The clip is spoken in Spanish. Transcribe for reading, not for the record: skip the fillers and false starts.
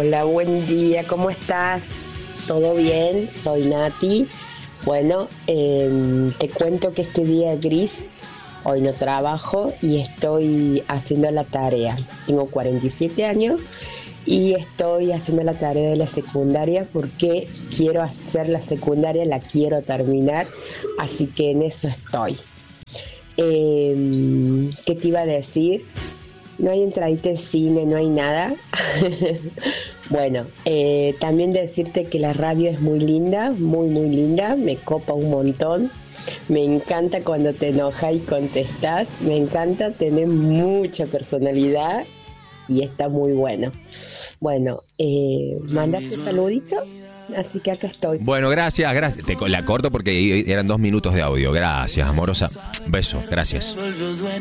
Hola, buen día, ¿cómo estás? ¿Todo bien? Soy Nati. Bueno, te cuento que este día gris, hoy no trabajo y estoy haciendo la tarea. Tengo 47 años y estoy haciendo la tarea de la secundaria porque quiero hacer la secundaria, la quiero terminar, así que en eso estoy. ¿Qué te iba a decir? No hay entradita de cine, no hay nada. Bueno, también decirte que la radio es muy linda, muy muy linda, me copa un montón. Me encanta cuando te enojas y contestás, me encanta, tener mucha personalidad y está muy bueno. Bueno, mandate un saludito, así que acá estoy. Bueno, gracias. La corto porque eran 2 minutos de audio. Gracias, amorosa. Beso, gracias.